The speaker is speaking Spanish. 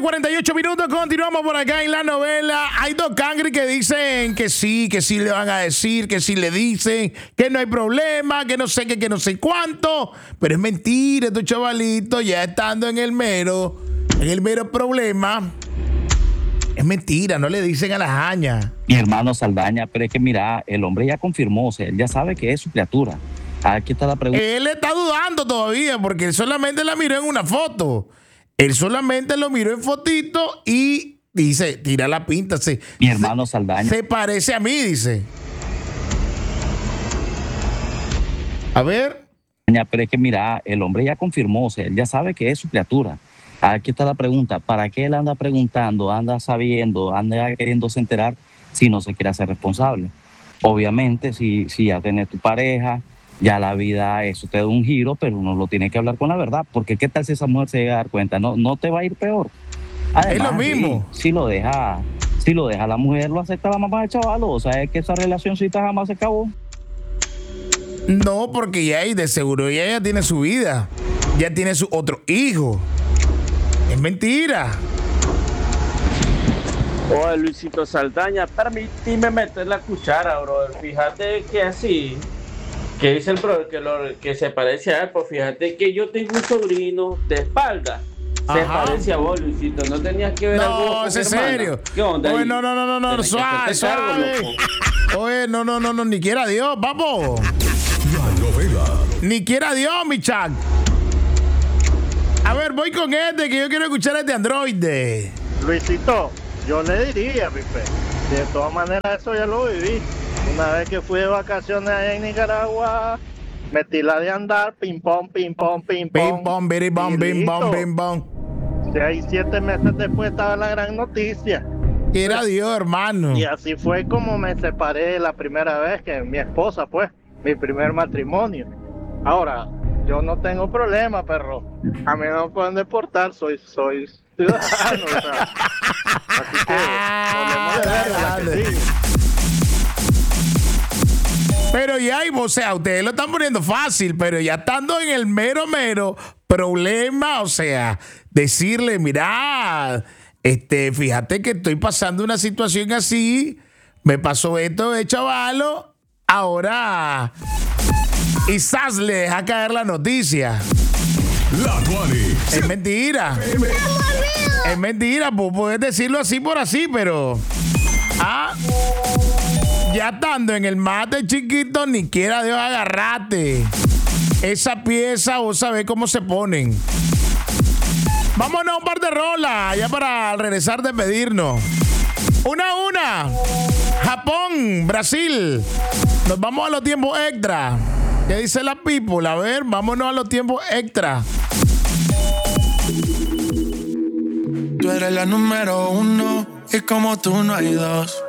48 minutos, continuamos por acá en la novela. Hay dos cangri que dicen que sí le van a decir, que sí le dicen, que no hay problema, que no sé qué, que no sé cuánto. Pero es mentira, estos chavalitos ya estando en el mero problema. Es mentira, no le dicen a la jaña. Mi hermano Saldaña, pero es que mira, el hombre ya confirmó, o sea, él ya sabe que es su criatura. Aquí está la pregunta. Él está dudando todavía porque él solamente la miró en una foto. Él solamente lo miró en fotito y dice, tira la pinta. Mi hermano Saldaña. Se parece a mí, dice. A ver. Pero es que mira, el hombre ya confirmó, o sea, él ya sabe que es su criatura. Aquí está la pregunta, ¿para qué él anda preguntando, anda sabiendo, anda queriéndose enterar si no se quiere hacer responsable? Obviamente, si ya tenés tu pareja, ya la vida, eso te da un giro, pero uno lo tiene que hablar con la verdad, porque ¿qué tal si esa mujer se llega a dar cuenta? No te va a ir peor. Además, es lo mismo. Si lo deja la mujer, lo acepta la mamá del chaval, o sea, es que esa relacioncita jamás se acabó. No, porque ya de seguro ella ya tiene su vida, ya tiene su otro hijo. Es mentira. Oye, Luisito Saldaña, permíteme meter la cuchara, brother. Fíjate que así, que dice el brother que se parece a él, pues fíjate que yo tengo un sobrino de espalda. Se parece a vos, Luisito. No tenías que ver algo. No, es serio. ¿Qué onda? Oye, no, suave. Oye, no, ni quiera Dios, vamos. La novela. Ni quiera Dios, mi chat. A ver, voy con que yo quiero escuchar este androide. Luisito, yo le diría, mi fe. De todas maneras, eso ya lo viví. Una vez que fui de vacaciones allá en Nicaragua, metí la de andar, ping pong, ping pong, ping pong. Ping pong, biri bom, bim bom, bim bom. 6-7 meses después estaba la gran noticia. Quiera Dios, hermano. Y así fue como me separé la primera vez, que mi esposa, pues, mi primer matrimonio. Ahora, yo no tengo problema, perro. A mí no me pueden deportar, soy ciudadano. O sea, así que hablemos de verga, que sí. Pero ya, o sea, ustedes lo están poniendo fácil, pero ya estando en el mero problema, o sea, decirle, mira, fíjate que estoy pasando una situación así, me pasó esto de chavalo, ahora quizás le deja caer la noticia. La Tuani. Es mentira. Es mentira, pues puedes decirlo así por así, pero ya estando en el mate chiquito, ni quiera Dios agarrate. Esa pieza, vos sabés cómo se ponen. Vámonos a un par de rolas, ya para regresar de pedirnos. Una. Japón, Brasil. Nos vamos a los tiempos extra. ¿Qué dice la people? A ver, vámonos a los tiempos extra. Tú eres la número 1 y como tú no hay dos.